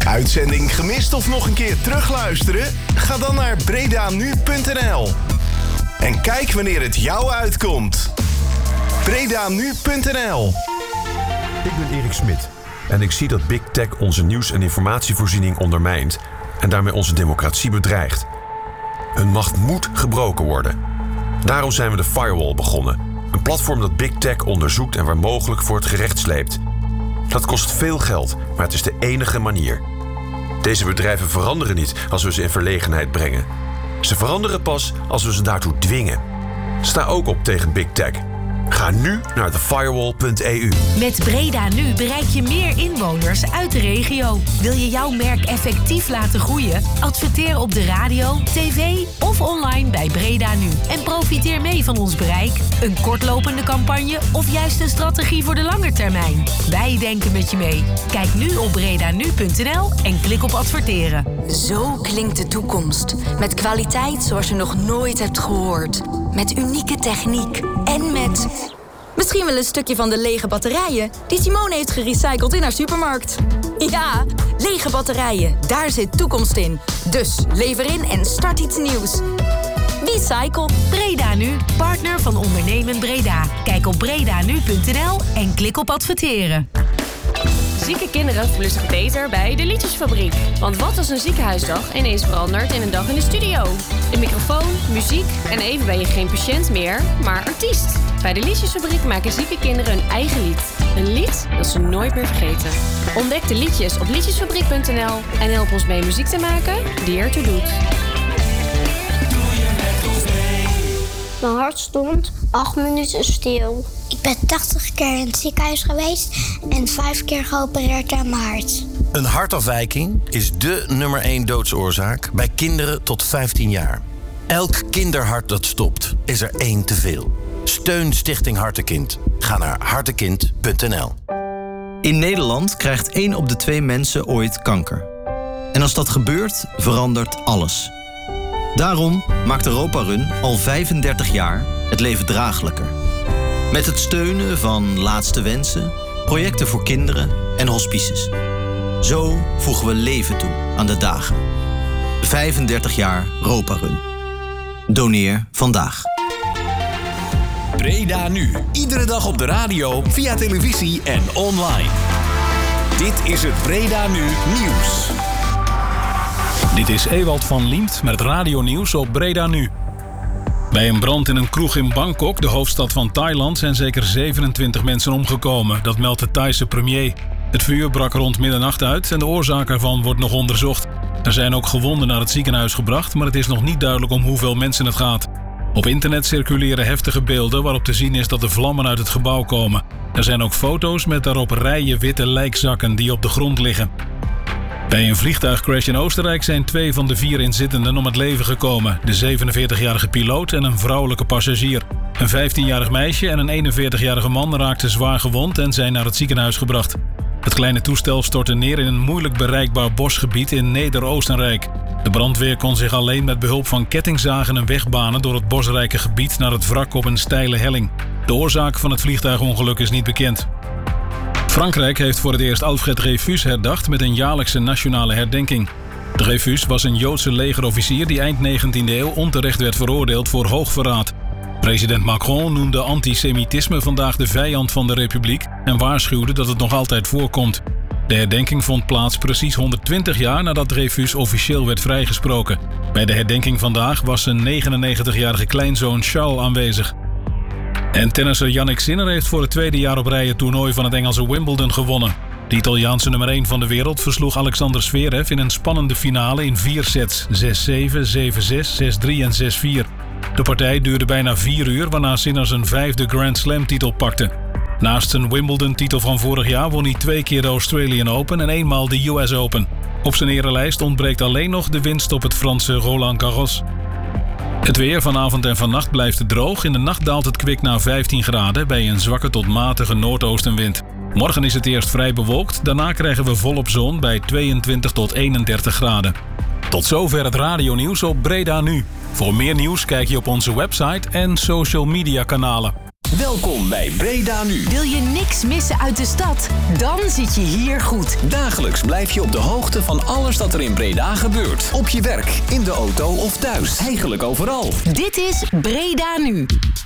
Uitzending gemist of nog een keer terugluisteren? Ga dan naar bredanu.nl. En kijk wanneer het jou uitkomt. bredanu.nl. Ik ben Erik Smit en ik zie dat Big Tech onze nieuws- en informatievoorziening ondermijnt en daarmee onze democratie bedreigt. Hun macht moet gebroken worden. Daarom zijn we de Firewall begonnen. Een platform dat Big Tech onderzoekt en waar mogelijk voor het gerecht sleept. Dat kost veel geld, maar het is de enige manier. Deze bedrijven veranderen niet als we ze in verlegenheid brengen. Ze veranderen pas als we ze daartoe dwingen. Sta ook op tegen Big Tech. Ga nu naar thefirewall.eu. Met Breda Nu bereik je meer inwoners uit de regio. Wil je jouw merk effectief laten groeien? Adverteer op de radio, tv of online bij Breda Nu. En profiteer mee van ons bereik, een kortlopende campagne of juist een strategie voor de lange termijn. Wij denken met je mee. Kijk nu op bredanu.nl en klik op adverteren. Zo klinkt de toekomst. Met kwaliteit zoals je nog nooit hebt gehoord. Met unieke techniek en met... misschien wel een stukje van de lege batterijen die Simone heeft gerecycled in haar supermarkt. Ja, lege batterijen, daar zit toekomst in. Dus lever in en start iets nieuws. Recycle. Breda Nu, partner van Ondernemen Breda. Kijk op bredanu.nl en klik op adverteren. Zieke kinderen voelen zich beter bij de Liedjesfabriek. Want wat als een ziekenhuisdag ineens verandert in een dag in de studio? Een microfoon, muziek en even ben je geen patiënt meer, maar artiest. Bij de Liedjesfabriek maken zieke kinderen hun eigen lied. Een lied dat ze nooit meer vergeten. Ontdek de liedjes op liedjesfabriek.nl en help ons mee muziek te maken die ertoe doet. Mijn hart stond 8 minuten stil. Ik ben 80 keer in het ziekenhuis geweest en 5 keer geopereerd aan mijn hart. Een hartafwijking is dé nummer 1 doodsoorzaak bij kinderen tot 15 jaar. Elk kinderhart dat stopt, is er 1 te veel. Steun Stichting Hartekind. Ga naar hartekind.nl. In Nederland krijgt 1 op de 2 mensen ooit kanker. En als dat gebeurt, verandert alles. Daarom maakt Europa Run al 35 jaar het leven draaglijker. Met het steunen van Laatste Wensen, projecten voor kinderen en hospices. Zo voegen we leven toe aan de dagen. 35 jaar Europa Run. Doneer vandaag. Breda Nu. Iedere dag op de radio, via televisie en online. Dit is het Breda Nu Nieuws. Dit is Ewald van Liemt met het radionieuws op Breda Nu. Bij een brand in een kroeg in Bangkok, de hoofdstad van Thailand, zijn zeker 27 mensen omgekomen. Dat meldt de Thaise premier. Het vuur brak rond middernacht uit en de oorzaak ervan wordt nog onderzocht. Er zijn ook gewonden naar het ziekenhuis gebracht, maar het is nog niet duidelijk om hoeveel mensen het gaat. Op internet circuleren heftige beelden waarop te zien is dat de vlammen uit het gebouw komen. Er zijn ook foto's met daarop rijen witte lijkzakken die op de grond liggen. Bij een vliegtuigcrash in Oostenrijk zijn 2 van de 4 inzittenden om het leven gekomen. De 47-jarige piloot en een vrouwelijke passagier. Een 15-jarig meisje en een 41-jarige man raakten zwaar gewond en zijn naar het ziekenhuis gebracht. Het kleine toestel stortte neer in een moeilijk bereikbaar bosgebied in Neder-Oostenrijk. De brandweer kon zich alleen met behulp van kettingzagen een weg banen door het bosrijke gebied naar het wrak op een steile helling. De oorzaak van het vliegtuigongeluk is niet bekend. Frankrijk heeft voor het eerst Alfred Dreyfus herdacht met een jaarlijkse nationale herdenking. Dreyfus was een Joodse legerofficier die eind 19e eeuw onterecht werd veroordeeld voor hoogverraad. President Macron noemde antisemitisme vandaag de vijand van de republiek en waarschuwde dat het nog altijd voorkomt. De herdenking vond plaats precies 120 jaar nadat Dreyfus officieel werd vrijgesproken. Bij de herdenking vandaag was zijn 99-jarige kleinzoon Charles aanwezig. En tennisser Jannik Sinner heeft voor het 2e jaar op rij het toernooi van het Engelse Wimbledon gewonnen. De Italiaanse nummer 1 van de wereld versloeg Alexander Zverev in een spannende finale in 4 sets. 6-7, 7-6, 6-3 en 6-4. De partij duurde bijna 4 uur, waarna Sinner zijn 5e Grand Slam titel pakte. Naast zijn Wimbledon-titel van vorig jaar won hij 2 keer de Australian Open en eenmaal de US Open. Op zijn erenlijst ontbreekt alleen nog de winst op het Franse Roland Garros. Het weer vanavond en vannacht blijft droog. In de nacht daalt het kwik naar 15 graden bij een zwakke tot matige noordoostenwind. Morgen is het eerst vrij bewolkt, daarna krijgen we volop zon bij 22 tot 31 graden. Tot zover het radionieuws op Breda Nu. Voor meer nieuws kijk je op onze website en social media kanalen. Welkom bij Breda Nu. Wil je niks missen uit de stad? Dan zit je hier goed. Dagelijks blijf je op de hoogte van alles dat er in Breda gebeurt. Op je werk, in de auto of thuis. Eigenlijk overal. Dit is Breda Nu.